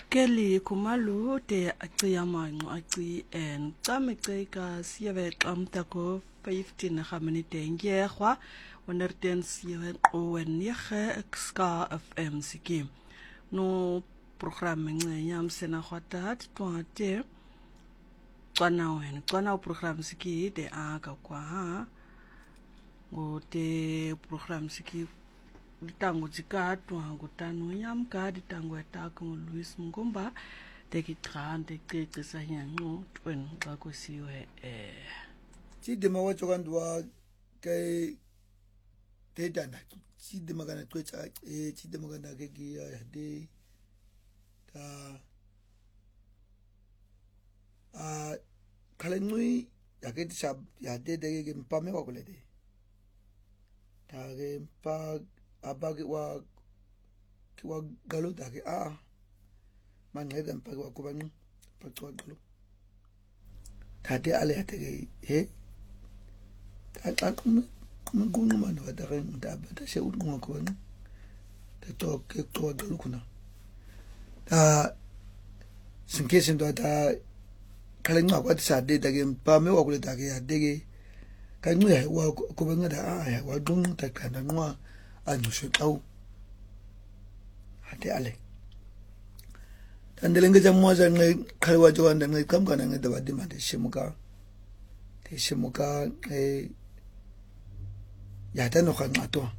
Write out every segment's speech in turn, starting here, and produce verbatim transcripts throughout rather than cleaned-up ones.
Kelly kumalu te aciya manqo aci en cameceka sieve camtaco fifteen haminite ngehwa onerten sieve owen yege ska F M siki no programme ngeyam sena khwatat twate tswana wen tswana program siki te aka kwa ha go te program siki ditango tsikatwa ngutano yam ka ditango etaka ngoLuis Mngomba tekitrand tekicisa nyanqo twen xa kusiwe eh sidima watsokandwa ke tetana sidima kana twetsa eh sidima kana ke ki de ta a khalengui yaketi sab ya de de ke mpame wa kulede ta ke mpa abake wa kiwa galo ta ke a manqeda mpa wa kuba nqi pacwa galo tate ale ya te he ta xa kunquma no ta ke ndaba ta she unqwa khona ta to ke to galo khona ta sinkesi ndo ta khalenqa kwathi sade ta ke mpame wa kule ta ke ya de ke kanqi wa kuba ngada a wa qunqa ta kana nqwa angisho xawu ate ale tandelenge jamwaza nge khalwa jwanda nge kamkana nge dabadi mande shimuka te shimuka e yata no khanqato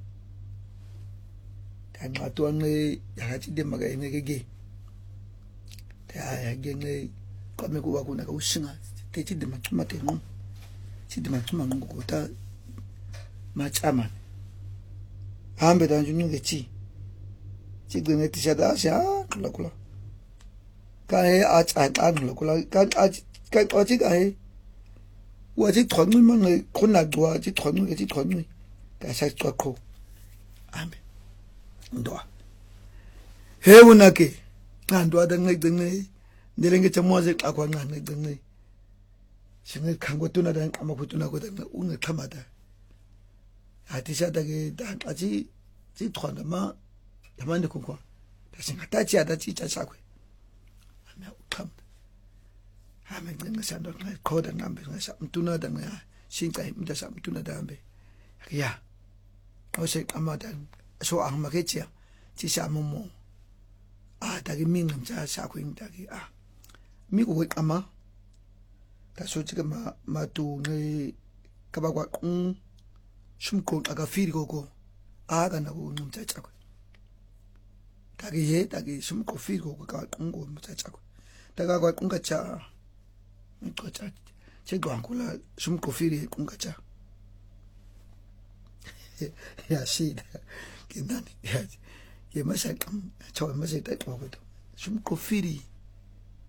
tanqato nge yakati de maga nge ke te aya nge kwame kuba kuna ka ushinga te tide machuma te ngo tide machuma ngo kota machama hambe tanju nge chi chi gwe ti shada sha kula kula ka he a cha ka kula kula ka a ka o chi ka he wa chi thonqi ma nge khona qwa chi thonqi chi thonqi ka sha qwa kho hambe ndwa he unake ndwa da nge nge ndelenge chamwaze xa kwa nqa nge nge shinge khango tuna da nqama khutuna ko da unge khamata ati shada ke da qachi chi thonda ma yamande kokwa tasingathathi atathi tshakwe ana uqham hame ncinga sando ngikhoda ngambe ngasha mtuna da ngaya shinca imnta sha mtuna da hambe ya ose qamata so angmaketsia thisha momo a ta ke minga mtsa shakwe ngitaki a miko weqama tasothi ke ma matu nge kaba kwa qum shumqo akafiri koko a kana ku ngumtsa tshakwe take ye take shumqofiri koko ka qungo mtsa tshakwe taka kwa qunga cha mqocha chegwankula shumqofiri qunga cha ya shida kinani ya ye masaqam chawa masaqqa kwakuto shumqofiri